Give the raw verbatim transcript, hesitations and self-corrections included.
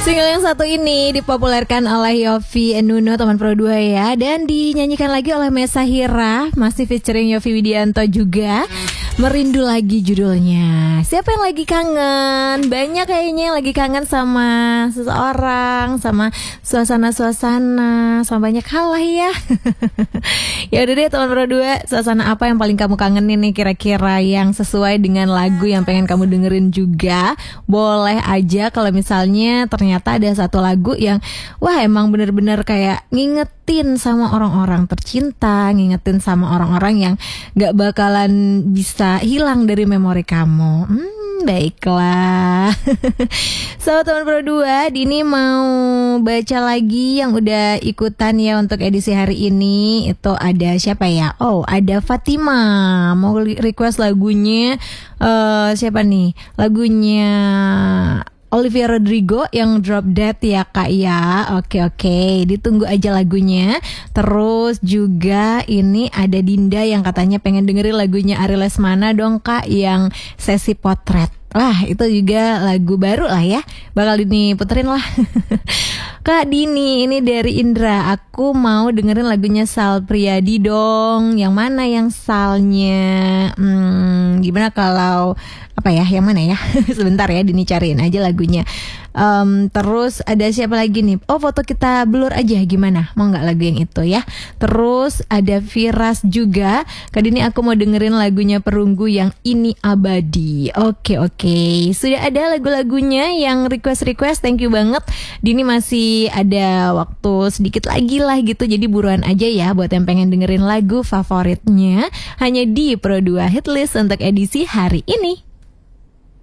Single yang satu ini dipopulerkan oleh Yovie and Nuno, teman Pro dua ya, dan dinyanyikan lagi oleh Mesa Hira, masih featuring Yovie Widianto juga. Merindu Lagi judulnya. Siapa yang lagi kangen? Banyak kayaknya yang lagi kangen sama seseorang, sama suasana-suasana, sama banyak hal lah ya. Ya udah deh teman Pro dua, suasana apa yang paling kamu kangenin nih kira-kira, yang sesuai dengan lagu yang pengen kamu dengerin juga? Boleh aja kalau misalnya ternyata ada satu lagu yang wah emang bener-bener kayak ngingetin sama orang-orang tercinta, ngingetin sama orang-orang yang gak bakalan bisa hilang dari memori kamu. Hmm, baiklah. So teman Pro dua, Dini mau baca lagi yang udah ikutan ya untuk edisi hari ini. Itu ada siapa ya? Oh, ada Fatima mau request lagunya uh, siapa nih? Lagunya Olivia Rodrigo yang Drop Dead ya kak ya. Oke oke, ditunggu aja lagunya. Terus juga ini ada Dinda yang katanya pengen dengerin lagunya Ari Lesmana dong kak, yang Sesi Potret. Wah itu juga lagu baru lah ya, bakal Dini puterin lah. Kak Dini, ini dari Indra, aku mau dengerin lagunya Sal Priadi dong. Yang mana yang Salnya? Hmm, gimana kalau apa ya, yang mana ya? Sebentar ya, Dini cariin aja lagunya. Um, terus ada siapa lagi nih? Oh, foto kita blur aja, gimana? Mau nggak lagu yang itu ya? Terus ada Firas juga. Kak Dini, aku mau dengerin lagunya Perunggu yang Ini Abadi. Oke oke, sudah ada lagu-lagunya yang request-request. Thank you banget. Dini masih ada waktu sedikit lagi lah gitu, jadi buruan aja ya buat yang pengen dengerin lagu favoritnya hanya di Pro dua Hitlist untuk edisi hari ini.